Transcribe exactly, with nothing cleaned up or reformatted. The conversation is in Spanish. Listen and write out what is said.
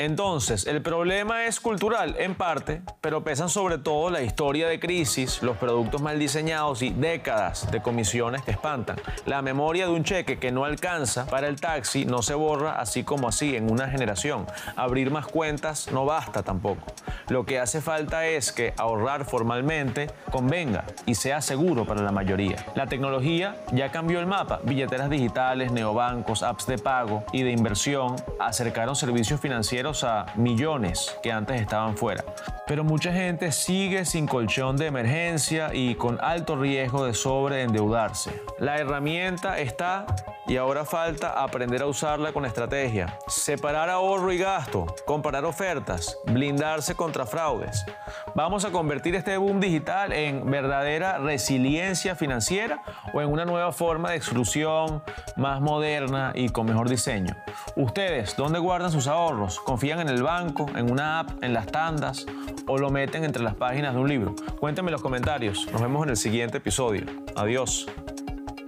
Entonces, el problema es cultural, en parte, pero pesan sobre todo la historia de crisis, los productos mal diseñados y décadas de comisiones que espantan. La memoria de un cheque que no alcanza para el taxi no se borra así como así en una generación. Abrir más cuentas no basta tampoco. Lo que hace falta es que ahorrar formalmente convenga y sea seguro para la mayoría. La tecnología ya cambió el mapa. Billeteras digitales, neobancos, apps de pago y de inversión acercaron servicios financieros a millones que antes estaban fuera. Pero mucha gente sigue sin colchón de emergencia y con alto riesgo de sobreendeudarse. La herramienta está y ahora falta aprender a usarla con estrategia. Separar ahorro y gasto, comparar ofertas, blindarse contra fraudes. ¿Vamos a convertir este boom digital en verdadera resiliencia financiera o en una nueva forma de exclusión más moderna y con mejor diseño? ¿Ustedes dónde guardan sus ahorros? ¿Confían en el banco, en una app, en las tandas o lo meten entre las páginas de un libro? Cuéntenme en los comentarios. Nos vemos en el siguiente episodio. Adiós.